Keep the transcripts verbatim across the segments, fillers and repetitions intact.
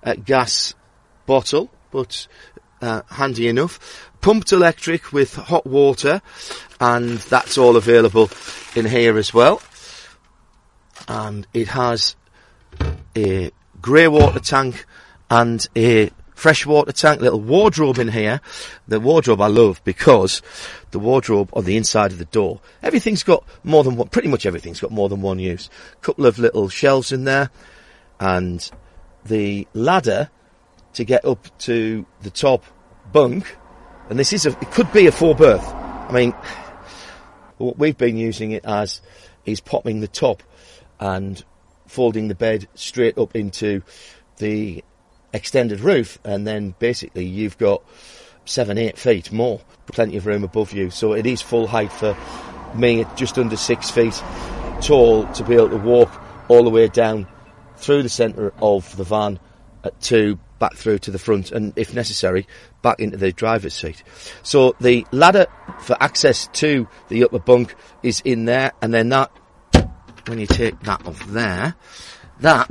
uh, gas bottle, but uh, handy enough. Pumped electric with hot water, and that's all available in here as well. And it has a grey water tank and a freshwater tank, little wardrobe in here. The wardrobe I love because the wardrobe on the inside of the door, everything's got more than one, pretty much everything's got more than one use. Couple of little shelves in there, and the ladder to get up to the top bunk. And this is a, it could be a four berth. I mean, what we've been using it as is popping the top and folding the bed straight up into the extended roof, and then basically you've got seven, eight feet more, plenty of room above you. So it is full height for me at just under six feet tall to be able to walk all the way down through the centre of the van uh, to back through to the front, and if necessary back into the driver's seat. So the ladder for access to the upper bunk is in there, and then that, when you take that off there, that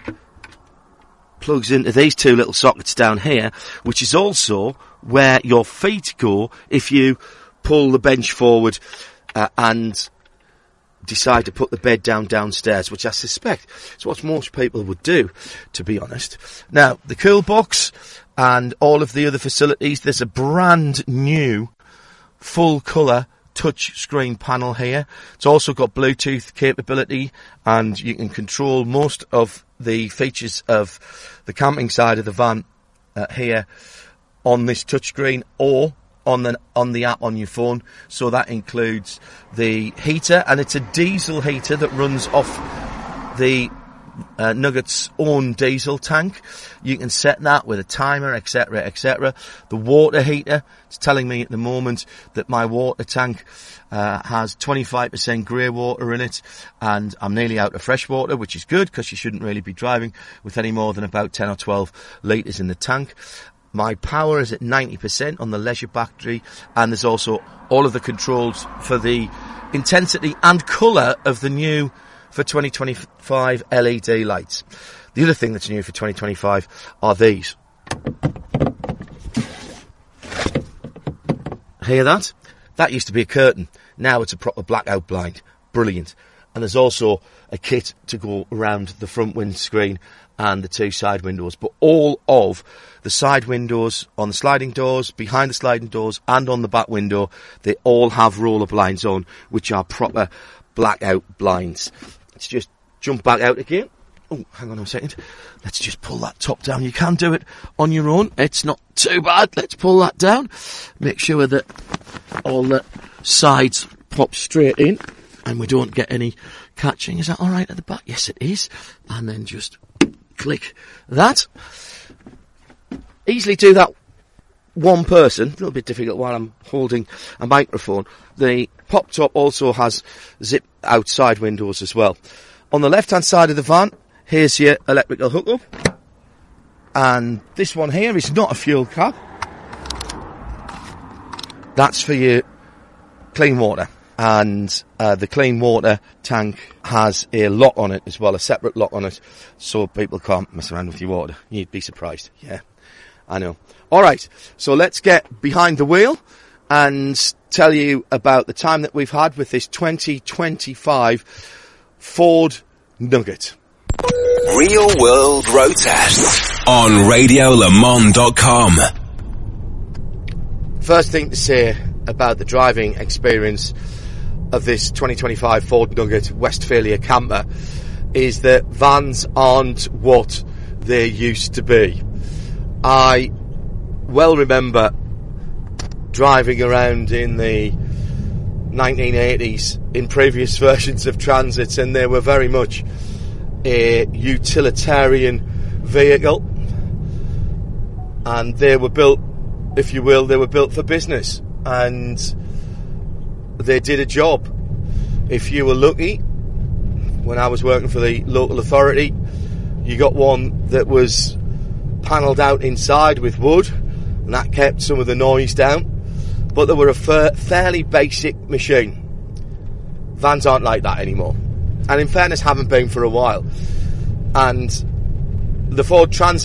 plugs into these two little sockets down here, which is also where your feet go if you pull the bench forward uh, and decide to put the bed down downstairs, which I suspect is what most people would do, to be honest. Now, the cool box and all of the other facilities, there's a brand new full colour touch screen panel here. It's also got Bluetooth capability, and you can control most of the features of the camping side of the van uh, here on this touchscreen or on the on the app on your phone. So that includes the heater, and it's a diesel heater that runs off the uh, Nugget's own diesel tank. You can set that with a timer, etc, etc. The water heater, it's telling me at the moment that my water tank uh, has twenty-five percent grey water in it, and I'm nearly out of fresh water, which is good because you shouldn't really be driving with any more than about ten or twelve litres in the tank. My power is at ninety percent on the leisure battery, and there's also all of the controls for the intensity and colour of the new for twenty twenty-five L E D lights. The other thing that's new for twenty twenty-five are these. Hear that? That used to be a curtain. Now it's a proper blackout blind. Brilliant. And there's also a kit to go around the front windscreen and the two side windows. But all of the side windows on the sliding doors, behind the sliding doors, and on the back window, they all have roller blinds on, which are proper blackout blinds. Let's just jump back out again. Oh, hang on a second. Let's just pull that top down. You can do it on your own. It's not too bad. Let's pull that down. Make sure that all the sides pop straight in and we don't get any catching. Is that all right at the back? Yes, it is. And then just click that. Easily do that one person. A little bit difficult while I'm holding a microphone. The pop top also has zip outside windows as well. On the left hand side of the van, here's your electrical hookup. And this one here is not a fuel cap. That's for your clean water. And uh, the clean water tank has a lock on it as well, a separate lock on it, so people can't mess around with your water. You'd be surprised. Yeah, I know. All right, so let's get behind the wheel and tell you about the time that we've had with this twenty twenty-five Ford Nugget. Real World Road Test on radio le mans dot com. First thing to say about the driving experience of this twenty twenty-five Ford Nugget Westphalia camper is that vans aren't what they used to be. I well remember driving around in the nineteen eighties in previous versions of Transits, and they were very much a utilitarian vehicle, and they were built, if you will, they were built for business, and they did a job. If you were lucky, when I was working for the local authority, you got one that was panelled out inside with wood, and that kept some of the noise down, but they were a fa- fairly basic machine. Vans aren't like that anymore, and in fairness haven't been for a while. And the Ford Transit